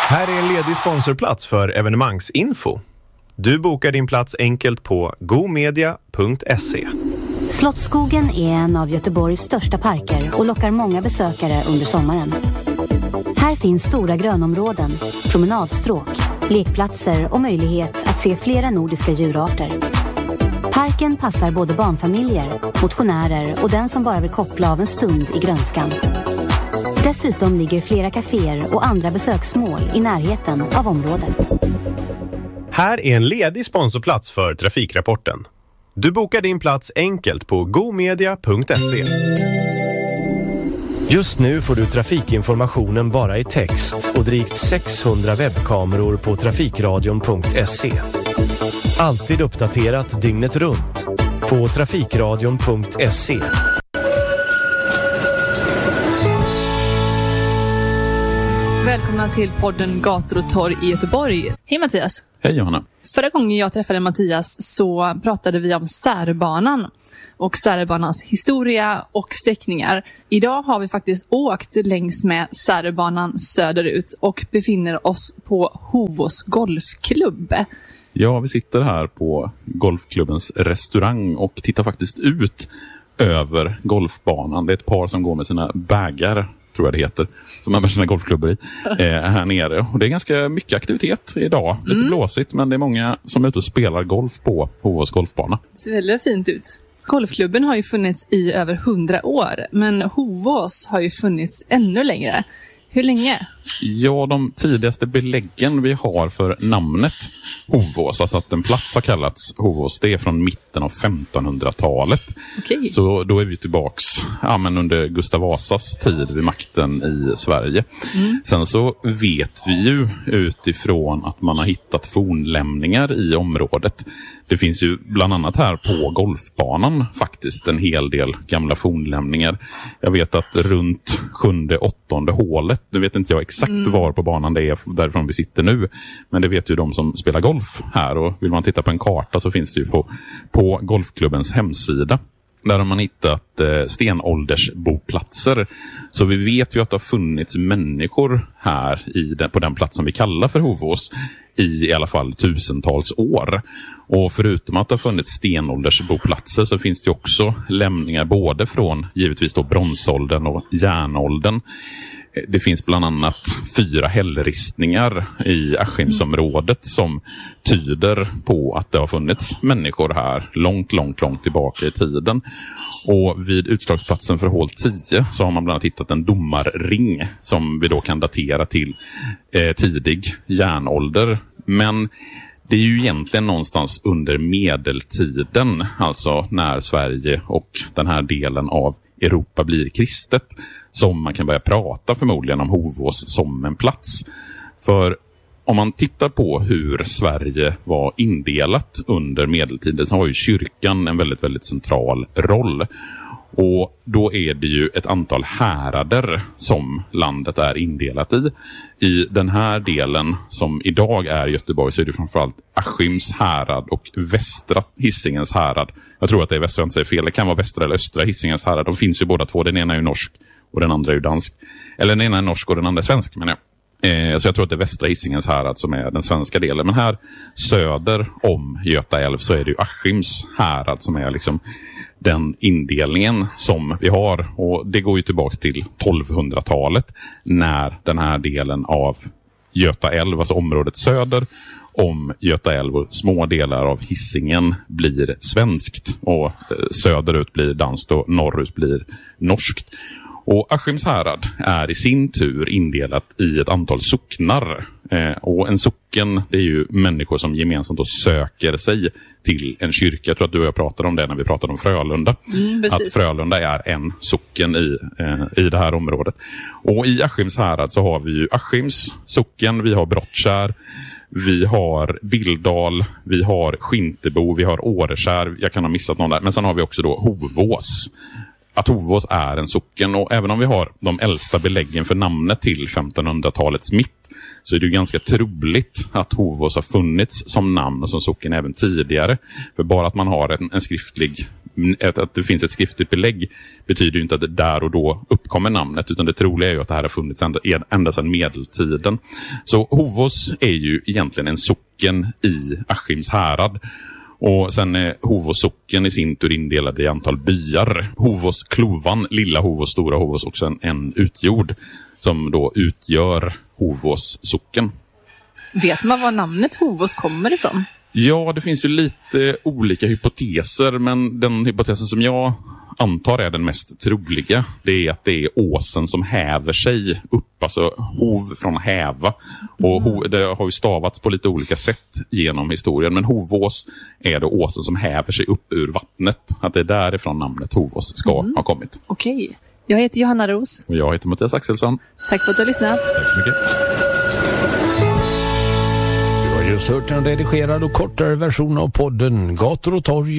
Här är en ledig sponsorplats för evenemangsinfo. Du bokar din plats enkelt på gomedia.se. Slottsskogen är en av Göteborgs största parker och lockar många besökare under sommaren. Här finns stora grönområden, promenadstråk, lekplatser och möjlighet att se flera nordiska djurarter. Parken passar både barnfamiljer, motionärer och den som bara vill koppla av en stund i grönskan. Dessutom ligger flera kaféer och andra besöksmål i närheten av området. Här är en ledig sponsorplats för Trafikrapporten. Du bokar din plats enkelt på gomedia.se. Just nu får du trafikinformationen bara i text och drygt 600 webbkameror på trafikradion.se. Alltid uppdaterat dygnet runt på trafikradion.se. Välkomna till podden Gator och torg i Göteborg. Hej Mattias. Hej Johanna. Förra gången jag träffade Mattias så pratade vi om Säröbanan och Säröbanans historia och sträckningar. Idag har vi faktiskt åkt längs med Säröbanan söderut och befinner oss på Hovås golfklubb. Ja, vi sitter här på golfklubbens restaurang och tittar faktiskt ut över golfbanan. Det är ett par som går med sina bagar, tror jag det heter, som man har sina golfklubbor i här nere. Och det är ganska mycket aktivitet idag. Lite blåsigt, men det är många som är ute och spelar golf på Hovås golfbana. Det ser väldigt fint ut. Golfklubben har ju funnits i över 100 år, men Hovås har ju funnits ännu längre. Hur länge? Ja, de tidigaste beläggen vi har för namnet Hovås, alltså att en plats har kallats Hovås, det är från mitten av 1500-talet. Okej. Så då är vi tillbaks under Gustav Vasas tid vid makten i Sverige. Sen så vet vi ju utifrån att man har hittat fornlämningar i området. Det finns ju bland annat här på golfbanan faktiskt en hel del gamla fornlämningar. Jag vet att runt 7:e-8:e hålet, nu vet inte jag exakt var på banan det är därifrån vi sitter nu, men det vet ju de som spelar golf här, och vill man titta på en karta så finns det ju på golfklubbens hemsida. Där har man hittat stenåldersboplatser. Så vi vet ju att det har funnits människor här på den platsen vi kallar för Hovås i alla fall tusentals år. Och förutom att det har funnits stenåldersboplatser så finns det också lämningar både från givetvis då bronsåldern och järnåldern. Det finns bland annat 4 hällristningar i Askimsområdet som tyder på att det har funnits människor här långt tillbaka i tiden. Och vid utslagsplatsen för hål 10 så har man bland annat hittat en domarring som vi då kan datera till tidig järnålder. Men det är ju egentligen någonstans under medeltiden, alltså när Sverige och den här delen av Europa blir kristet, som man kan börja prata förmodligen om Hovås som en plats. För om man tittar på hur Sverige var indelat under medeltiden så har ju kyrkan en väldigt, väldigt central roll. Och då är det ju ett antal härader som landet är indelat i. I den här delen som idag är Göteborg så är det framförallt Askims härad och västra Hisingens härad. Jag tror att det är västra, jag inte säger fel. Det kan vara västra eller östra Hisingens härad. De finns ju båda två. Den ena är ju norsk och den andra är ju dansk. Eller den ena är norsk och den andra är svensk, men så jag tror att det är västra Hisingens härad som är den svenska delen. Men här söder om Göta älv så är det ju Askims härad som är liksom den indelningen som vi har. Och det går ju tillbaka till 1200-talet när den här delen av Göta älv, alltså området söder om Göta älv och små delar av Hisingen blir svenskt och söderut blir danskt och norrut blir norskt. Och Askims härad är i sin tur indelat i ett antal socknar. Och en socken, det är ju människor som gemensamt då söker sig till en kyrka. Jag tror att du och jag pratade om det när vi pratade om Frölunda. Att Frölunda är en socken i det här området. Och i Askims härad så har vi ju Askims socken, vi har Brottkärr, vi har Bildal, vi har Skintebo, vi har Årekärr, jag kan ha missat någon där. Men sen har vi också då Hovås. Att Hovås är en socken, och även om vi har de äldsta beläggen för namnet till 1500-talets mitt så är det ju ganska troligt att Hovås har funnits som namn och som socken även tidigare. För bara att man har en skriftlig att det finns ett skriftligt belägg betyder ju inte att det där och då uppkommer namnet, utan det troliga är ju att det här har funnits ända sedan medeltiden. Så Hovås är ju egentligen en socken i Askims härad. Och sen är Hovås socken i sin tur indelad i antal byar. Hovås Klovan, Lilla Hovås, Stora Hovås och sen en utjord som då utgör Hovås socken. Vet man var namnet Hovås kommer ifrån? Ja, det finns ju lite olika hypoteser, men den hypotesen som jag antar är den mest troliga. Det är att det är åsen som häver sig upp, alltså hov från häva. Och det har ju stavats på lite olika sätt genom historien, men Hovås är det åsen som häver sig upp ur vattnet. Att det är därifrån namnet Hovås ska ha kommit. Okej. Jag heter Johanna Ros. Och jag heter Mattias Axelsson. Tack för att du har lyssnat. Tack så mycket. Du har just hört en redigerad och kortare version av podden Gator och torg